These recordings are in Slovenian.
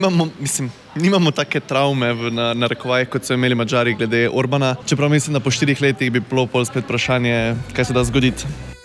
Nimamo take travme na narekovajih, kot so imeli Madžari glede Orbana, čeprav mislim, da po 4 letih bi bilo pol spet vprašanje, kaj se da zgoditi.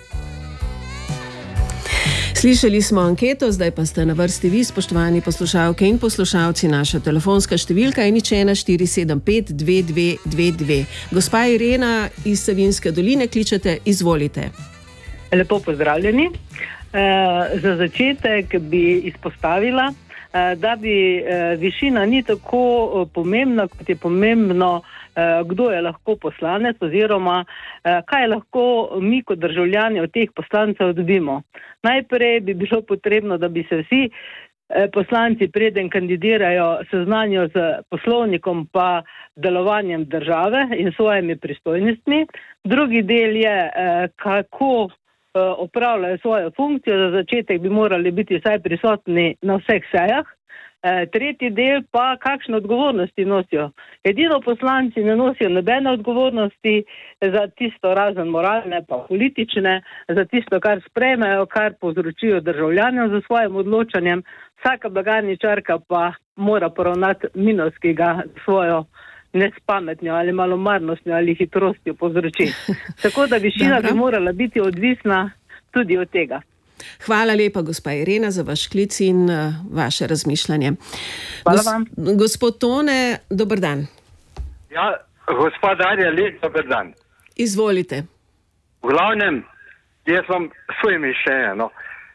Slišali smo anketo, zdaj pa ste na vrsti vi, spoštovani poslušalke in poslušalci. Naša telefonska številka je 01 475 2222. Gospa Irena iz Savinjske doline kličete, izvolite. Lepo pozdravljeni. Za začetek bi izpostavila, da bi višina ni tako pomembna, kot je pomembno, kdo je lahko poslanec oziroma kaj lahko mi kot državljani od teh poslancev dobimo. Najprej bi bilo potrebno, da bi se vsi poslanci, preden kandidirajo, seznanijo z poslovnikom pa delovanjem države in svojimi pristojnostmi. Drugi del je, kako opravljajo svojo funkcijo. Za začetek bi morali biti vsaj prisotni na vseh sejah. Tretji del pa, kakšne odgovornosti nosijo. Edino poslanci ne nosijo nobene odgovornosti za tisto, razen moralne pa politične, za tisto, kar sprejmejo, kar povzročijo državljanom za svojim odločanjem. Vsaka blagajničarka pa mora poravnati minus, ki ga svojo nespametnjo ali malomarnostjo ali hitrostjo povzroči. Tako da višina bi morala biti odvisna tudi od tega. Hvala lepa, gospa Irena, za vaš klic in vaše razmišljanje. Hvala vam. Gospod Tone, dober dan. Ja, gospa Darja, lep dober dan. Izvolite. V glavnem, jaz vam svoje mišljenje, no.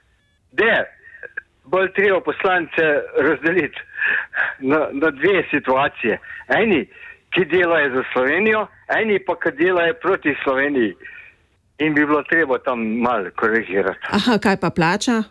Bolj treba poslance razdeliti na dve situacije. Eni, ki delajo za Slovenijo, eni pa, ki delajo proti Sloveniji. In bi bilo treba tam malo korigirati. Aha, kaj pa plača?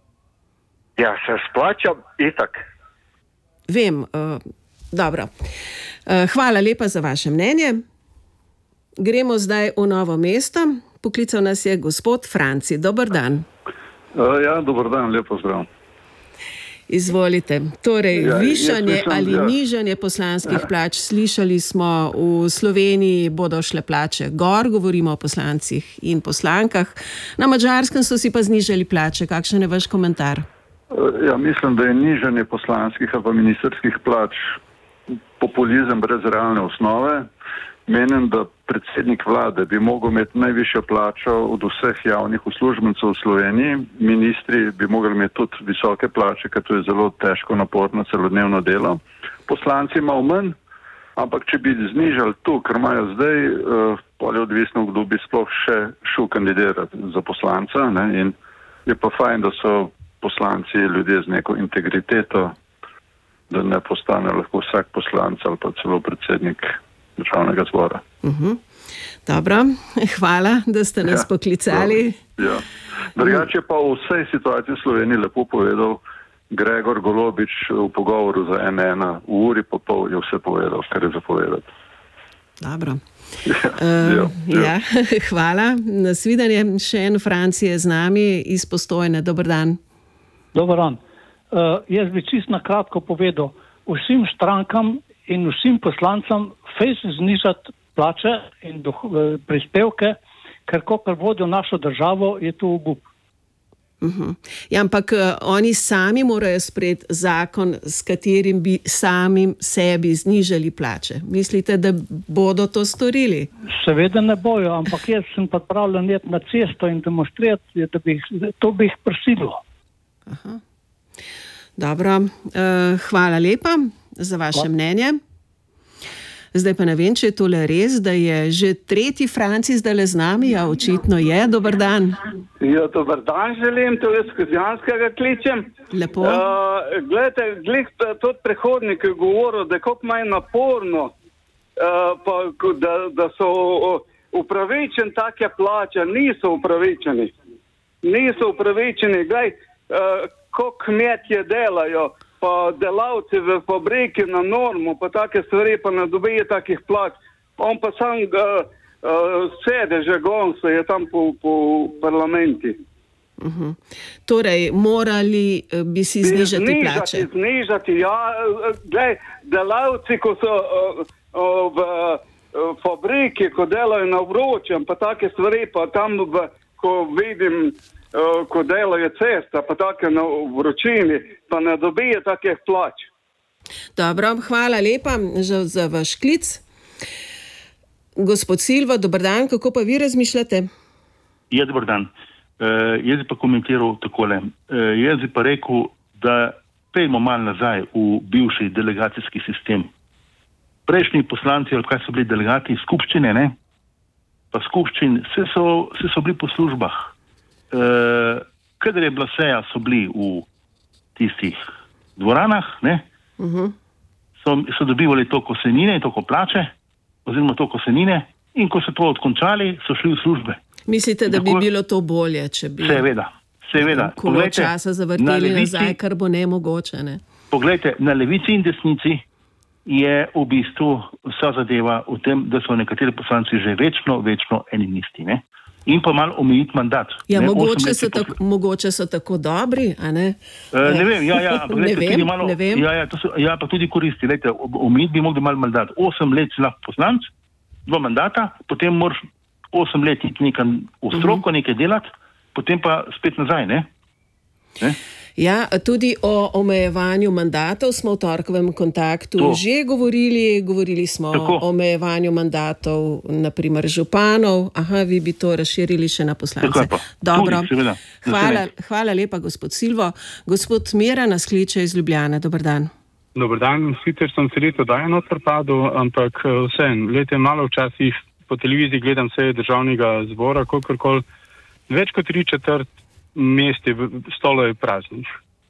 Ja, se splača itak. Vem, dobro. Hvala lepa za vaše mnenje. Gremo zdaj v Novo mesto. Poklical nas je gospod Franci. Dober dan. Ja, dober dan, lep pozdrav. Izvolite. Torej, višanje ali nižanje poslanskih plač. Slišali smo, v Sloveniji bodo šle plače gor, govorimo o poslancih in poslankah. Na Madžarskem so si pa znižali plače. Kakšen je vaš komentar? Ja, mislim, da je nižanje poslanskih ali pa ministrskih plač populizem brez realne osnove. Menim, da predsednik vlade bi mogel imeti najvišjo plačo od vseh javnih uslužbencev v Sloveniji. Ministri bi mogli imeti tudi visoke plače, ker to je zelo težko, naporno, celodnevno delo. Poslanci malo manj, ampak če bi znižali to, kar imajo zdaj, bolj odvisno, kdo bi sploh še šel kandidirati za poslanca. Ne? In je pa fajn, da so poslanci ljudje z neko integriteto, da ne postane lahko vsak poslanc ali pa celo predsednik državnega zbora. Dobro, hvala, da ste nas poklicali. Ja. Drugače pa v vsej situaciji v Sloveniji lepo povedal Gregor Golobič v pogovoru za N1. V uri pa pol je vse povedal, kar je zapovedati. Dobro. Ja, hvala. Nasvidenje. Še en Franci je z nami iz Postojne. Dober dan. Dober dan. Jaz bi čisto na kratko povedal, vsem strankam in vsem poslancem znižati plače in prispevke, ker kakor vodijo našo državo, je to obup. Ja, ampak oni sami morajo sprejeti zakon, s katerim bi samim sebi znižali plače. Mislite, da bodo to storili? Seveda ne bojo, ampak jaz sem pa pravljen iti na cesto in demonstrirati, da to bi jih prisililo. Aha. Dobro, hvala lepa za vaše mnenje. Zdaj pa ne vem, če je tole res, da je že tretji Franci zdaj z nami, a očitno je. Dober dan. Ja, dober dan želim, tole z Kozjanskega kličem. Lepo. Glejte, tudi prehodnik je govoril, da je kako manj naporno, da so upravičeni take plače, niso upravičeni. Niso upravičeni, glej, ko kmetje delajo, pa delavci v fabriki na normu, pa take stvari, pa ne dobijo takih plač. On pa sam sede že gonso, je tam po parlamenti. Torej, morali bi si znižati plače. Znižati, ja. Glej, delavci, ko so v fabriki, ko delajo na vročem, pa take stvari, pa tam, ko vidim, ko delajo cesta, pa take na vročini, pa ne dobije takih plač. Dobro, hvala lepa za vaš klic. Gospod Silva, dober dan, kako pa vi razmišljate? Ja, dober dan. Jaz bi pa komentiral takole. Jaz bi pa rekel, da pejmo malo nazaj v bivši delegacijski sistem. Prejšnji poslanci, ali kaj so bili delegati, skupščine, ne? Pa skupščin, vse so bili po službah. Kadar je bila seja, so bili v tistih dvoranah, ne? So dobivali toliko senine in toliko plače, oziroma toliko senine, in ko so to odkončali, so šli v službe. Mislite, da bi bilo to bolje, če bi Seveda. kolo časa zavrteli nazaj, kar bo nemogoče, ne? Poglejte, na levici in desnici je v bistvu vsa zadeva v tem, da so nekateri poslanci že večno eni in isti, ne? In pa malo omejiti mandat. Ja, mogoče so tako dobri, a ne? Ne vem, ampak ne vem. Pa tudi koristi. Lejte, omejiti bi mogli malo mandat. 8 let si lahko poslanc, 2 mandata, potem moraš 8 let iti nekam v stroko, nekaj delati, potem pa spet nazaj, ne? Ja, tudi o omejevanju mandatov smo v torkovem kontaktu že govorili smo o omejevanju mandatov, naprimer županov. Aha, vi bi to razširili še na poslance. Dobro, hvala lepa, gospod Silvo. Gospod Mira nas kliče iz Ljubljane, dober dan. Dober dan, sicer sem se leto dajeno odprpadil, ampak vseeno, lete malo včasih po televiziji gledam seje državnega zbora, kolikor več kot 3/4 mest je stolo je praznih.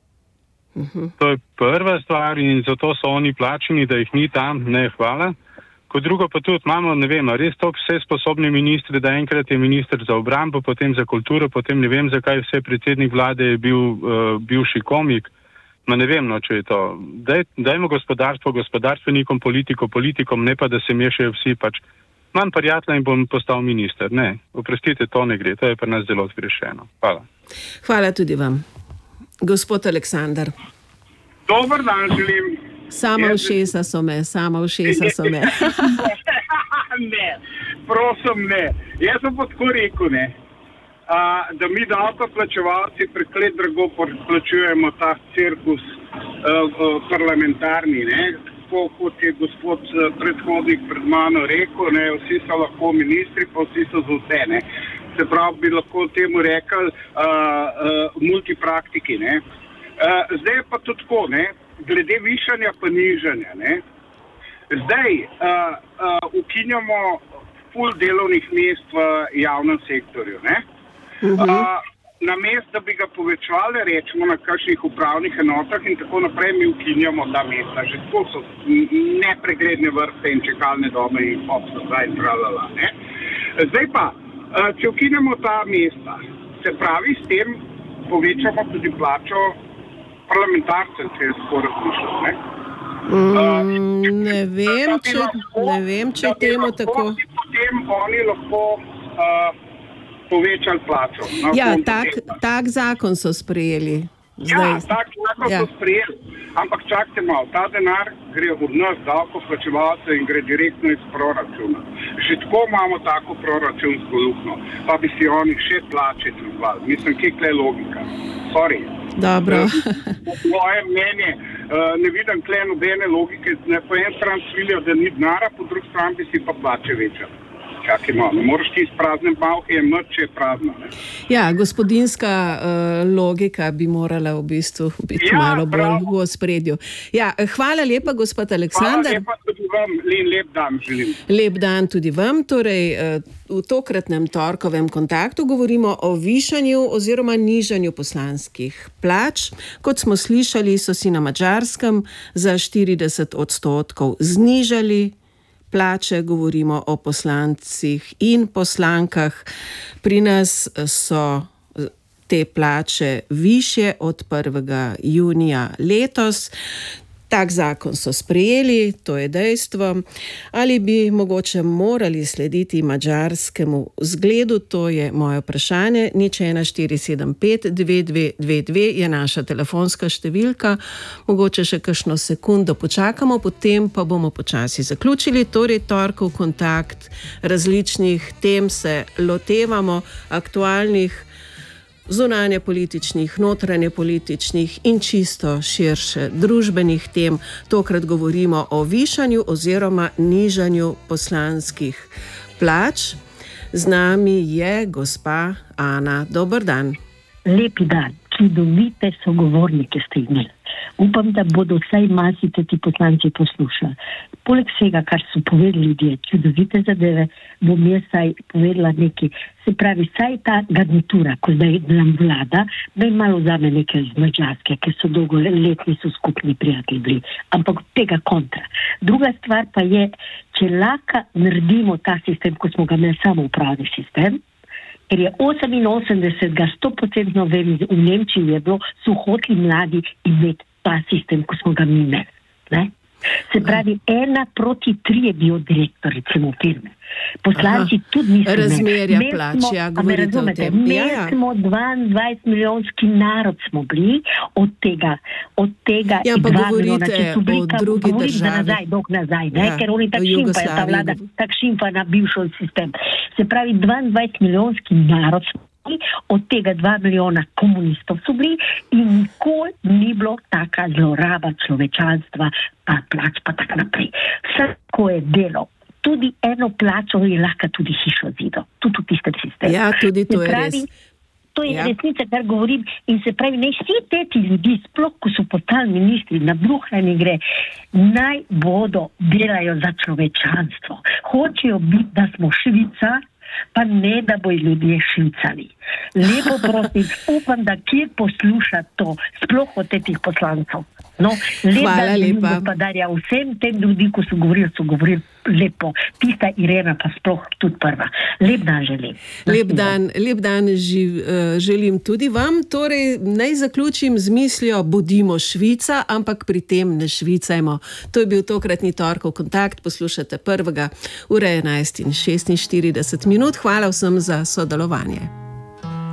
To je prva stvar in zato so oni plačeni, da jih ni tam, ne hvala. Kot drugo pa tudi imamo, ne vem, res toliko vse sposobni ministri, da enkrat je minister za obrambo, potem za kulturo, potem ne vem, zakaj vse predsednik vlade je bil bivši komik. Ma ne vem, če je to. Dajmo gospodarstvenikom, politikom, ne pa, da se mešajo vsi pač. Manj prijatelja in bom postal minister. Ne, oprostite, to ne gre, to je pri nas zelo zgrešeno. Hvala. Hvala tudi vam. Gospod Aleksandar. Dober dan želim. Sama ušesa so me. Ne, prosim ne. Jaz sem pa tako rekel, ne, da mi davkoplačevalci preklet drago plačujemo ta cirkus parlamentarni, ne. Kot je gospod predhodnik pred mano rekel, ne, vsi so lahko ministri, pa vsi so za vse, ne. Se pravi, bi lahko temu rekli multipraktiki, ne. Zdaj pa tudi tako, ne, glede višanja pa nižanja, ne. Zdaj ukinjamo ful delovnih mest v javnem sektorju, ne. Namesto, da bi ga povečevali, rečemo na kakšnih upravnih enotah in tako naprej, mi ukinjamo ta mesta. Že tako so nepregledne vrste in čakalne dobe in zdaj tralala, ne. Zdaj pa, če ukinjamo ta mesta, se pravi, s tem povečamo tudi plačo parlamentarcev, če je tako razmišljati, ne. Ne vem, če je temu tako. Potem oni lahko povečali plačo. Ja, tak zakon so sprejeli. Ja, tak zakon so sprejeli. Ampak čakajte malo, ta denar gre od nas, davkoplačevalcev, in gre direktno iz proračuna. Že tako imamo tako proračunsko luknjo, pa bi si oni še plače dvigovali. Mislim, kje je logika? Sorry. Dobro. Moje mnenje, ne vidim tle nobene logike. Po en stran svilijo, da ni denara, po drugi strani bi si pa plače večali. Čakaj malo, ne moraš ti iz prazne malke, je mrče je prazna. Ne? Ja, gospodinska logika bi morala v bistvu biti malo bolj v ospredju. Ja, hvala lepa, gospod Aleksandar. Hvala lepa tudi vam, lep dan želim. Lep dan tudi vam. Torej, v tokratnem torkovem kontaktu govorimo o višanju oziroma nižanju poslanskih plač. Kot smo slišali, so si na Madžarskem za 40% znižali plače, govorimo o poslancih in poslankah. Pri nas so te plače višje od 1. junija letos. Tak zakon so sprejeli, to je dejstvo. Ali bi mogoče morali slediti madžarskemu zgledu, to je moje vprašanje. 01475 2222 je naša telefonska številka. Mogoče še kakšno sekundo počakamo, potem pa bomo počasi zaključili. Torej, torkov kontakt, različnih tem se lotevamo, aktualnih zunanje političnih, notranje političnih in čisto širše družbenih tem. Tokrat govorimo o višanju oziroma nižanju poslanskih plač. Z nami je gospa Ana. Dober dan. Lepi dan, čudovite sogovornike ste imeli. Upam, da bodo vsaj masite ti poslanci poslušali. Poleg vsega, kar so povedali ljudje, čudovite zadeve, bom jaz saj povedala nekaj. Se pravi, saj ta garnitura, ko zdaj nam vlada, da jim malo vzame nekaj iz Madžarske, ker so dolgoletni so skupni prijatelji bili. Ampak tega kontra. Druga stvar pa je, če lahko naredimo ta sistem, ko smo ga imeli samo upravni sistem, ker je 88, 100% vem, v Nemčiji je bilo, so hoteli mladi imeti ta sistem, ko smo ga mi imeli. Ne? Se pravi, 1:3 je bil direktor, recimo, firme. Poslanci tudi nismo imeli. Razmerja plač, ja, govorite o tem. Mi smo 22 milijonski narod smo bili, od tega ja, pa 2 milijona, če so bili, o drugi državi. Nazaj, ne? Ker oni tak šimfajo, ta vlada tak šimfa na bivšo sistem. Se pravi, 22 milijonski narod smo bili, od tega 2 milijona komunistov so bili in nikoli ni bilo taka zloraba človečanstva, pa plač pa tak naprej. Vsako je delo. Tudi eno plačo je lahko tudi hišo zido. Tudi v tistem sistemu. Ja, tudi to je res. To je resnica, kar govorim. In se pravi, naj vsi ti ljudi, sploh ko so postali ministri, na bruhanje gre, naj bodo delajo za človečanstvo. Hočejo biti, da smo Švica, pa ne, da bojo ljudje švicali. Lepo prosim, upam, da kjer posluša to, sploh od teh poslancev. No, hvala lepa. Gospodarja, vsem tem ljudi, ko so govorili lepo. Tista Irena pa sploh tudi prva. Lep dan želim. Lep dan želim tudi vam. Torej, naj zaključim z mislijo, bodimo Švica, ampak pri tem ne švicajmo. To je bil tokratni torkov kontakt. Poslušate 1. ure 11:46. Hvala vsem za sodelovanje.